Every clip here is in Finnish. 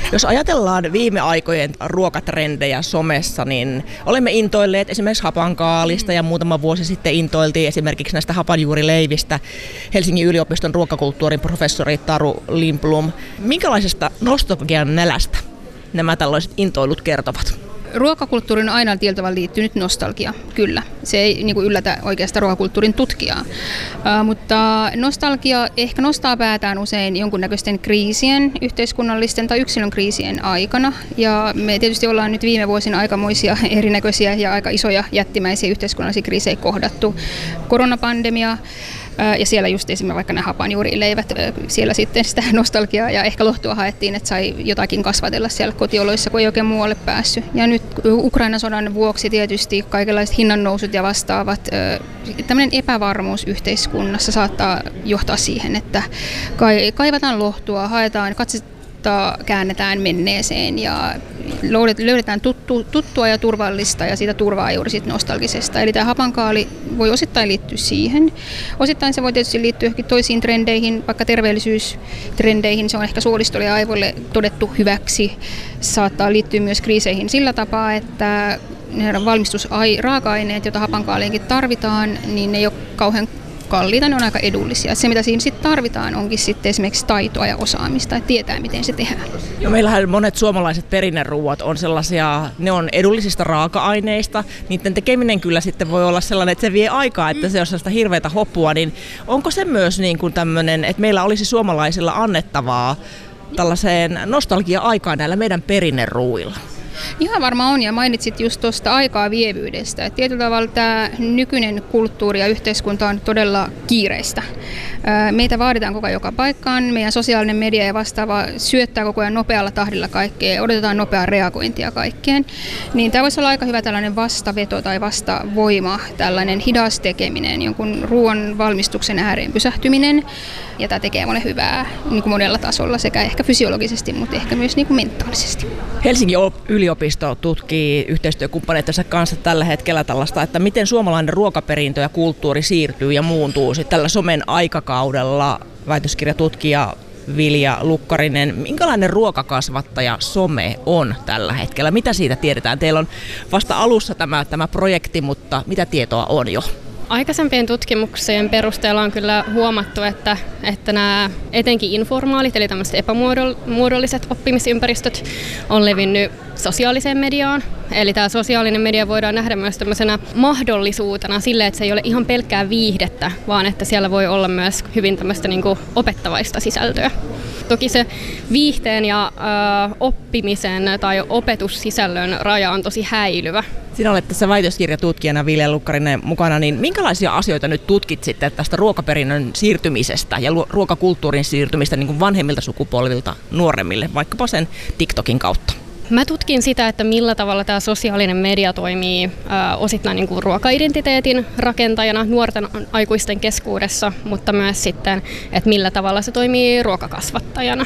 Jos ajatellaan viime aikojen ruokatrendejä somessa, niin olemme intoilleet esimerkiksi hapankaalista ja muutama vuosi sitten intoiltiin esimerkiksi näistä hapanjuurileivistä Helsingin yliopiston ruokakulttuurin professori Taru Lindblom. Minkälaisesta nostalgian nälästä nämä tällaiset intoilut kertovat? Ruokakulttuurin on aina tietyllä liittynyt nostalgia, kyllä. Se ei yllätä oikeastaan ruokakulttuurin tutkijaa. Mutta nostalgia ehkä nostaa päätään usein jonkunnäköisten kriisien, yhteiskunnallisten tai yksilön kriisien aikana. Ja me tietysti ollaan nyt viime vuosina aikamoisia erinäköisiä ja aika isoja jättimäisiä yhteiskunnallisia kriisejä kohdattu. Koronapandemia. Ja siellä just esimerkiksi vaikka nämä hapanjuurileivät, siellä sitten sitä nostalgiaa ja ehkä lohtua haettiin, että sai jotakin kasvatella siellä kotioloissa, kun ei oikein muualle päässyt. Ja nyt Ukrainan sodan vuoksi tietysti kaikenlaiset hinnannousut ja vastaavat, tämmöinen epävarmuus yhteiskunnassa saattaa johtaa siihen, että kaivataan lohtua, haetaan, käännetään menneeseen ja löydetään tuttua ja turvallista ja siitä turvaa juuri siitä nostalgisesta. Eli tämä hapankaali voi osittain liittyä siihen. Osittain se voi tietysti liittyä johonkin toisiin trendeihin, vaikka terveellisyystrendeihin. Se on ehkä suolistolle ja aivoille todettu hyväksi. Saattaa liittyä myös kriiseihin sillä tapaa, että ne valmistusraaka-aineet, joita hapankaaliinkin tarvitaan, niin ne ei ole kauhean kalliita, ne on aika edullisia. Se, mitä siinä sitten tarvitaan, onkin sitten esimerkiksi taitoa ja osaamista, että tietää, miten se tehdään. No, meillähän monet suomalaiset perinneruuat on sellaisia, ne on edullisista raaka-aineista. Niiden tekeminen kyllä sitten voi olla sellainen, että se vie aikaa, että se on sellaista hirveätä hoppua. Niin onko se myös niin kuin tämmöinen, että meillä olisi suomalaisilla annettavaa tällaiseen nostalgia-aikaan näillä meidän perinneruuilla? Ihan varmaan on, ja mainitsit just tuosta aikaa vievyydestä. Et tietyllä tavalla tämä nykyinen kulttuuri ja yhteiskunta on todella kiireistä. Meitä vaaditaan koko ajan joka paikkaan, meidän sosiaalinen media ja vastaava syöttää koko ajan nopealla tahdilla kaikkea, odotetaan nopeaa reagointia kaikkeen. Niin tämä voisi olla aika hyvä tällainen vastaveto tai vastavoima, tällainen hidas tekeminen, jonkun ruoan valmistuksen ääreen pysähtyminen. Ja tämä tekee monen hyvää niin kuin monella tasolla, sekä ehkä fysiologisesti, mutta ehkä myös niin kuin mentaalisesti. Helsingin yliopisto tutkii yhteistyökumppaneittensa kanssa tällä hetkellä tällaista, että miten suomalainen ruokaperintö ja kulttuuri siirtyy ja muuntuu sitten tällä somen aikakaudella. Väitöskirjatutkija Vilja Lukkarinen, minkälainen ruokakasvattaja some on tällä hetkellä? Mitä siitä tiedetään? Teillä on vasta alussa tämä projekti, mutta mitä tietoa on jo? Aikaisempien tutkimuksien perusteella on kyllä huomattu, että nämä etenkin informaalit, eli tämmöiset epämuodolliset oppimisympäristöt on levinnyt sosiaaliseen mediaan. Eli tämä sosiaalinen media voidaan nähdä myös tämmöisenä mahdollisuutena sille, että se ei ole ihan pelkkää viihdettä, vaan että siellä voi olla myös hyvin tämmöistä niin kuin opettavaista sisältöä. Toki se viihteen ja oppimisen tai opetussisällön raja on tosi häilyvä. Sinä olet tässä väitöskirjatutkijana Vilja Lukkarinen mukana, niin minkälaisia asioita nyt tutkit sitten tästä ruokaperinnön siirtymisestä ja ruokakulttuurin siirtymistä niin kuin vanhemmilta sukupolvilta nuoremmille, vaikkapa sen TikTokin kautta? Mä tutkin sitä, että millä tavalla tämä sosiaalinen media toimii osittain niin kuin ruokaidentiteetin rakentajana nuorten aikuisten keskuudessa, mutta myös sitten, että millä tavalla se toimii ruokakasvattajana.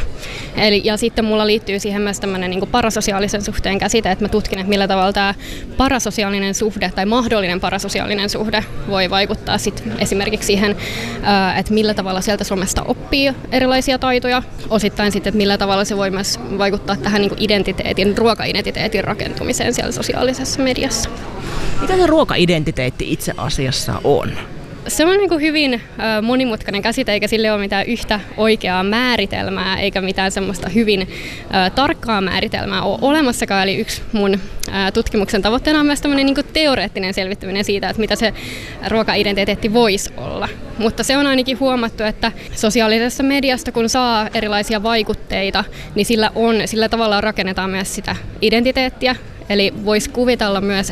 Ja sitten mulla liittyy siihen myös tämmöinen niin kuin parasosiaalisen suhteen käsite, että mä tutkin, että millä tavalla tämä parasosiaalinen suhde tai mahdollinen parasosiaalinen suhde voi vaikuttaa sitten esimerkiksi siihen, että millä tavalla sieltä somesta oppii erilaisia taitoja. Osittain sitten, että millä tavalla se voi myös vaikuttaa tähän niin kuin ruokaidentiteetin rakentumiseen siellä sosiaalisessa mediassa. Mitä se ruokaidentiteetti itse asiassa on? Se on niin kuin hyvin monimutkainen käsite, eikä sille ole mitään yhtä oikeaa määritelmää, eikä mitään semmoista hyvin tarkkaa määritelmää ole olemassakaan. Eli yksi mun tutkimuksen tavoitteena on myös tämmöinen niin kuin teoreettinen selvittäminen siitä, että mitä se ruokaidentiteetti voisi olla. Mutta se on ainakin huomattu, että sosiaalisessa mediasta kun saa erilaisia vaikutteita, niin sillä tavalla rakennetaan myös sitä identiteettiä. Eli voisi kuvitella myös,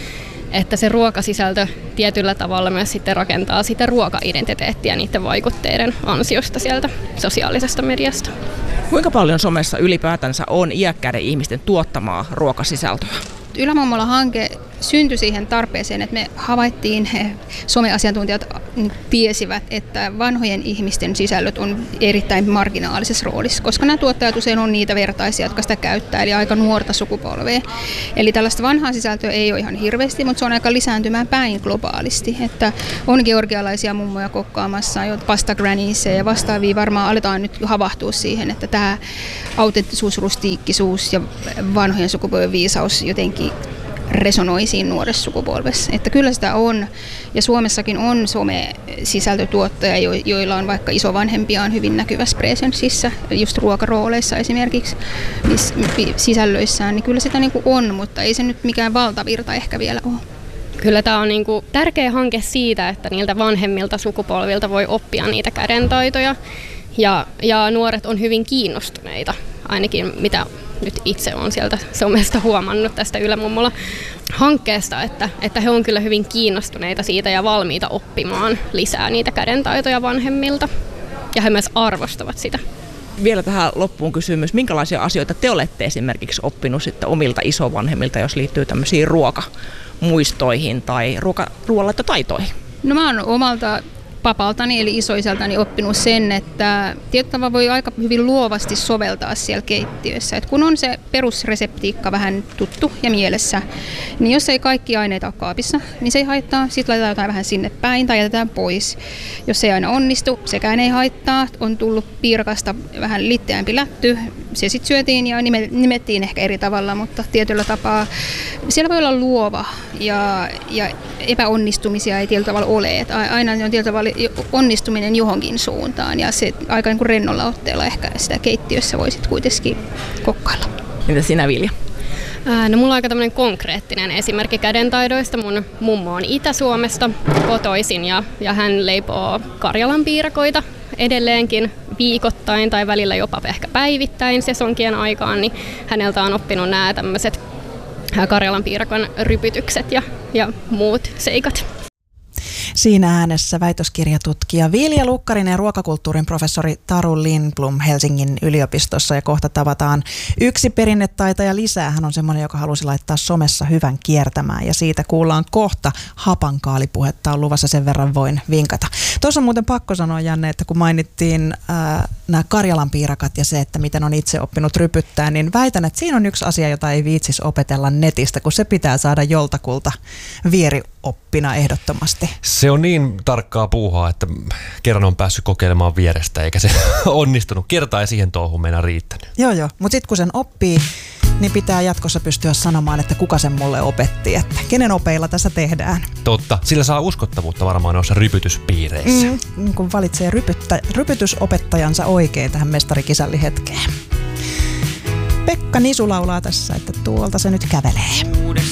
että se ruokasisältö tietyllä tavalla myös sitten rakentaa sitä ruokaidentiteettiä niiden vaikutteiden ansiosta sieltä sosiaalisesta mediasta. Kuinka paljon somessa ylipäätänsä on iäkkäiden ihmisten tuottamaa ruokasisältöä? Ylämammola-hanke syntyi siihen tarpeeseen, että me havaittiin, someasiantuntijat tiesivät, että vanhojen ihmisten sisällöt on erittäin marginaalisessa roolissa, koska nämä tuottajat usein on niitä vertaisia, jotka sitä käyttää, eli aika nuorta sukupolvea. Eli tällaista vanhaa sisältöä ei ole ihan hirveästi, mutta se on aika lisääntymään päin globaalisti, että on georgialaisia mummoja kokkaamassa, jo pasta granniesseja ja vastaavia varmaan aletaan nyt havahtua siihen, että tämä autenttisuus, rustiikkisuus ja vanhojen sukupolven viisaus jotenkin resonoi siinä nuoressa sukupolvessa. Että kyllä sitä on, ja Suomessakin on some-sisältötuottajia, joilla on vaikka isovanhempiaan hyvin näkyvässä presenssissä, just ruokarooleissa esimerkiksi sisällöissään, niin kyllä sitä niin kuin on, mutta ei se nyt mikään valtavirta ehkä vielä ole. Kyllä tämä on niinku tärkeä hanke siitä, että niiltä vanhemmilta sukupolvilta voi oppia niitä kädentaitoja, ja nuoret on hyvin kiinnostuneita, ainakin mitä nyt itse olen sieltä somesta huomannut tästä Yle Mummola hankkeesta, että he on kyllä hyvin kiinnostuneita siitä ja valmiita oppimaan lisää niitä kädentaitoja vanhemmilta, ja he myös arvostavat sitä. Vielä tähän loppuun kysymys, minkälaisia asioita te olette esimerkiksi oppinut sitten omilta isovanhemmilta, jos liittyy tämmöisiin ruokamuistoihin tai ruoanlaittotaitoihin? No mä oon omalta papaltani eli isoisältäni oppinut sen, että tietyllä voi aika hyvin luovasti soveltaa siellä keittiössä. Et kun on se perusreseptiikka vähän tuttu ja mielessä, niin jos ei kaikki aineita ole kaapissa, niin se ei haittaa. Sitten laitetaan jotain vähän sinne päin tai jätetään pois. Jos se ei aina onnistu, sekään ei haittaa. On tullut piirakasta vähän litteämpi lätty. Se sitten syötiin ja nimettiin ehkä eri tavalla, mutta tietyllä tapaa siellä voi olla luova ja epäonnistumisia ei tietyllä tavalla ole. Et aina on tietyllä tavalla onnistuminen johonkin suuntaan ja se aika niin kuin rennolla otteella ehkä sitä keittiössä voisit kuitenkin kokkailla. Entä sinä, Vilja? No mulla on aika tämmöinen konkreettinen esimerkki kädentaidoista. Mun mummo on Itä-Suomesta kotoisin ja hän leipoo Karjalan piirakoita edelleenkin viikoittain tai välillä jopa ehkä päivittäin sesonkien aikaan, niin häneltä on oppinut nämä tämmöiset Karjalan piirakon rypytykset ja muut seikat. Siinä äänessä väitöskirjatutkija Vilja Lukkarinen ja ruokakulttuurin professori Taru Lindblom Helsingin yliopistossa. Ja kohta tavataan yksi perinnetaitaja lisää. Hän on semmoinen, joka halusi laittaa somessa hyvän kiertämään. Ja siitä kuullaan kohta hapankaalipuhetta on luvassa, sen verran voin vinkata. Tuossa on muuten pakko sanoa, Janne, että kun mainittiin nämä Karjalan piirakat ja se, että miten on itse oppinut rypyttää, niin väitän, että siinä on yksi asia, jota ei viitsisi opetella netistä, kun se pitää saada joltakulta vierioppina ehdottomasti. Se on niin tarkkaa puuhaa, että kerran on päässyt kokeilemaan vierestä, eikä se onnistunut. Kertaa ei siihen touhuun meidän riittänyt. Joo, mutta sitten kun sen oppii, niin pitää jatkossa pystyä sanomaan, että kuka sen mulle opetti, että kenen opeilla tässä tehdään. Totta, sillä saa uskottavuutta varmaan noissa rypytyspiireissä. Kun valitsee rypytysopettajansa oikein tähän mestarikisällihetkeen. Pekka Nisu laulaa tässä, että tuolta se nyt kävelee.